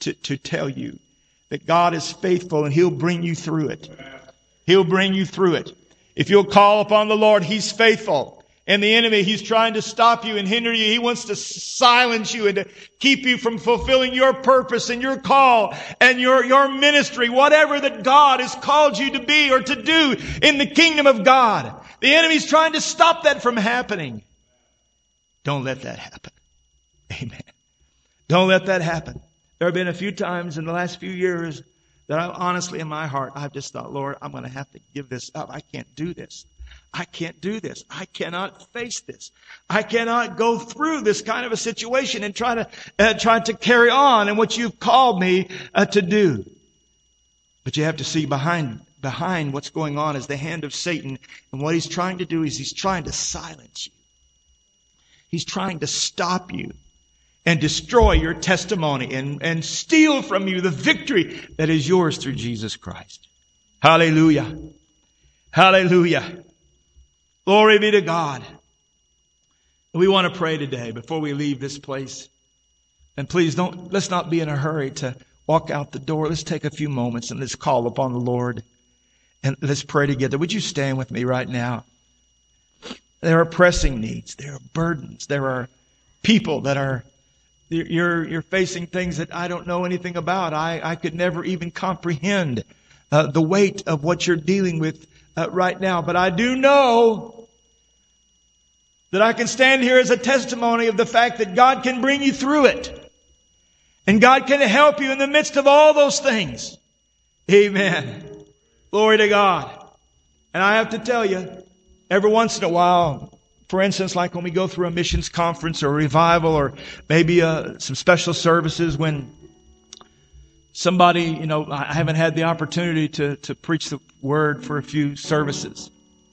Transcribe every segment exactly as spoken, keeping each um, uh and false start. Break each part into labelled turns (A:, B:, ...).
A: to, to tell you that God is faithful and He'll bring you through it. He'll bring you through it. If you'll call upon the Lord, He's faithful. And the enemy, he's trying to stop you and hinder you. He wants to silence you and to keep you from fulfilling your purpose and your call and your, your ministry, whatever that God has called you to be or to do in the kingdom of God. The enemy's trying to stop that from happening. Don't let that happen. Amen. Don't let that happen. There have been a few times in the last few years that I honestly in my heart, I've just thought, Lord, I'm going to have to give this up. I can't do this. I can't do this. I cannot face this. I cannot go through this kind of a situation and try to uh, try to carry on in what you've called me uh, to do. But you have to see behind behind what's going on is the hand of Satan, and what he's trying to do is he's trying to silence you. He's trying to stop you and destroy your testimony and, and steal from you the victory that is yours through Jesus Christ. Hallelujah. Hallelujah. Glory be to God. We want to pray today before we leave this place. And please don't, let's not be in a hurry to walk out the door. Let's take a few moments and let's call upon the Lord. And let's pray together. Would you stand with me right now? There are pressing needs. There are burdens. There are people that are, you're, you're facing things that I don't know anything about. I, I could never even comprehend uh, the weight of what you're dealing with Uh, right now. But I do know that I can stand here as a testimony of the fact that God can bring you through it. And God can help you in the midst of all those things. Amen. Glory to God. And I have to tell you, every once in a while, for instance, like when we go through a missions conference or a revival or maybe uh, some special services when somebody, you know, I haven't had the opportunity to, to preach the word for a few services.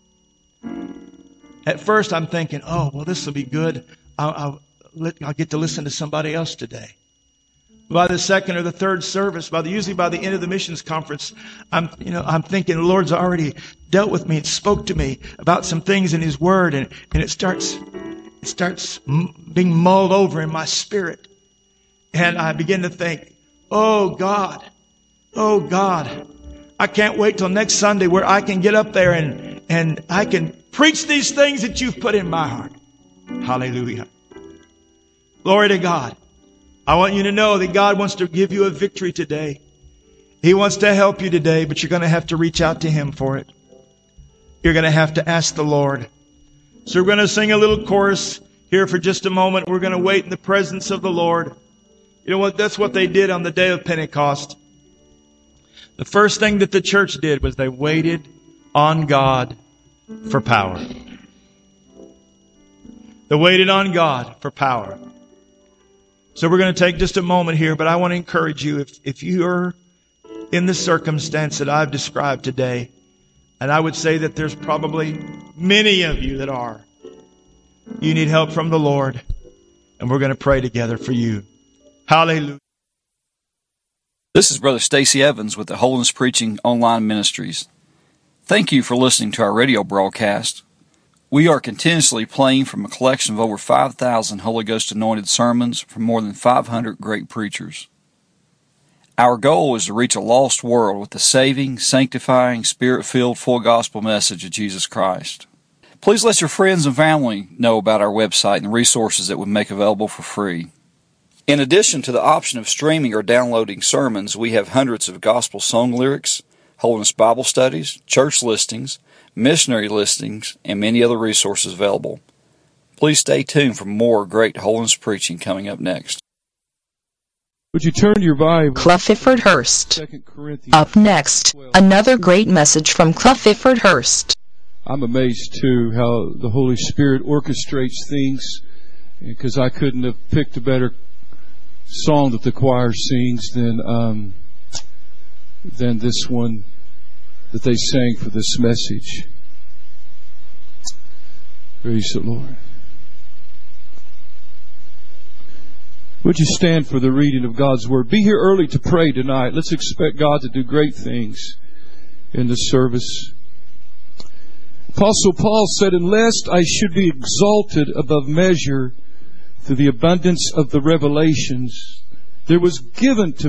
A: At first I'm thinking, oh, well, this will be good. I'll, I'll, I'll get to listen to somebody else today. By the second or the third service, by the, usually by the end of the missions conference, I'm, you know, I'm thinking the Lord's already dealt with me and spoke to me about some things in His Word, and, and it starts, it starts being mulled over in my spirit. And I begin to think, oh God, oh God, I can't wait till next Sunday where I can get up there and, and I can preach these things that you've put in my heart. Hallelujah. Glory to God. I want you to know that God wants to give you a victory today. He wants to help you today, but you're going to have to reach out to Him for it. You're going to have to ask the Lord. So we're going to sing a little chorus here for just a moment. We're going to wait in the presence of the Lord. You know what? That's what they did on the day of Pentecost. The first thing that the church did was they waited on God for power. They waited on God for power. So we're going to take just a moment here, but I want to encourage you, if, if you're in the circumstance that I've described today, and I would say that there's probably many of you that are, you need help from the Lord, and we're going to pray together for you. Hallelujah.
B: This is Brother Stacy Evans with the Holiness Preaching Online Ministries. Thank you for listening to our radio broadcast. We are continuously playing from a collection of over five thousand Holy Ghost anointed sermons from more than five hundred great preachers. Our goal is to reach a lost world with the saving, sanctifying, Spirit-filled, full gospel message of Jesus Christ. Please let your friends and family know about our website and the resources that we make available for free. In addition to the option of streaming or downloading sermons, we have hundreds of gospel song lyrics, Holiness Bible studies, church listings, missionary listings, and many other resources available. Please stay tuned for more great holiness preaching coming up next.
C: Would you turn your Bible?
D: Cleffifford Hurst. Up next, another great message from Cleffifford Hurst.
C: I'm amazed, too, how the Holy Spirit orchestrates things, because I couldn't have picked a better song that the choir sings than um, than this one that they sang for this message. Praise the Lord. Would you stand for the reading of God's Word? Be here early to pray tonight. Let's expect God to do great things in the service. Apostle Paul said, "Unless I should be exalted above measure through the abundance of the revelations, there was given to